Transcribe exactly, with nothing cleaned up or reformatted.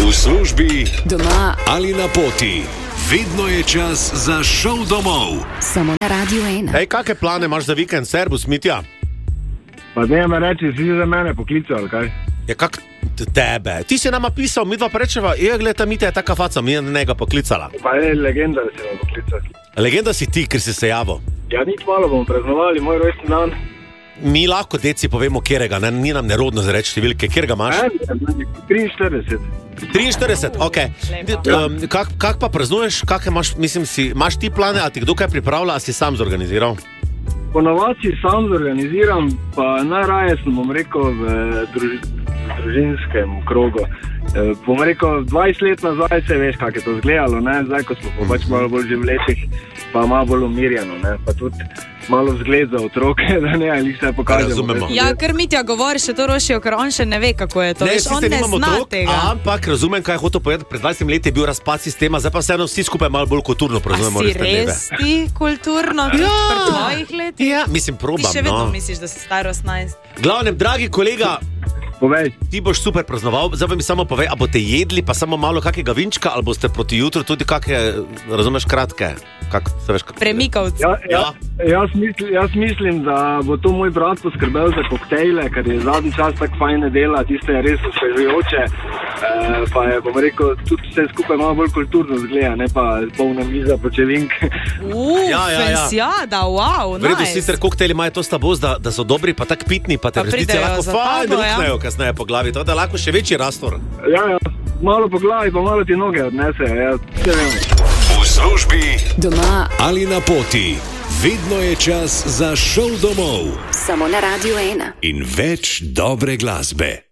V službi, doma ali na poti. Vedno je čas za šov domov. Samo na Radio ena. Ej, kakšne plane imaš za vikend, Servus, Mitja? Pa ne me reči, si za mene poklical, ali kaj? Ja, kak tebe? Ti si nama pisal, mi dva pa rečeva, je, gleda, Mitja je taka faca, mi je njega poklicala. Pa je legenda, da si me poklical. Legenda si ti, ker si se javil. Ja, nič malo bomo praznovali, moj rojstni dan. Mi lahko, deci, povemo, kjerega, ne, ni nam nerodno za reči številke, kjerega imaš? triinštirideset. triinštirideset, okej. Okay. Um, kak, kak pa praznuješ, kak imaš, mislim si, imaš ti plane, a ti kdo kaj pripravlja, a si sam zorganiziral? Ponovadi sam zorganiziram, pa najraje sem, bom rekel, v druž, družinskem krogu. E, bom rekel, dvajset let nazaj se veš, kak je to izgledalo, ne? Zdaj, ko smo pač malo bolj živlečih, pa malo bolj umirjeno, ne? Pa tudi malo vzgled za otroke, da ne, ali se pokažemo. Razumemo. Ja, ker Mitja govori še to rošijo, ker on še ne ve, kako je to. Ne, Veš, on sicer ne nimamo zna otrok, tega. ampak razumem, kaj je hotel povedati. Pred dvajsetimi leti je bil razpad sistema, zdaj pa vseeno vsi skupaj malo bolj kulturno A praznujemo si rojstne dneve. res ti kulturno, ja. Pri tvojih letih? Ja, mislim, Ti probam, še vedno no. misliš, da si star osemnajst. Glavnem, dragi kolega, Povej. ti boš super praznoval, zdaj pa mi samo povej, a boste jedli pa samo malo kakega vinčka, ali boste proti jutru tudi kakšne, razumeš, kratke? Kak, se veš, kak... Premikavci. Ja, ja, jaz, mislim, jaz mislim, da bo to moj brat poskrbel za koktejle, ker je zadnji čas tako fajne dela, tiste je res osvežujoče, e, pa je, bom rekel, tudi vse skupaj malo bolj kulturno zgleda, ne pa polna miza počelink. Uf, Ja, ja, ja. fensjada, wow, V redu, nice. sicer koktejli imajo to stabost, da, da so dobri, pa tak pitni, pa te Pa resnice pridejo lahko za fajn tabo, ja. ruknejo kasneje po glavi, to da lahko še večji rastor. Ja, ja, malo po glavi, pa malo ti noge odnese, ja, vse vemo. V službi, Doma ali na poti. Vedno je čas za šov domov. samo na Radio ena. In več dobre glasbe.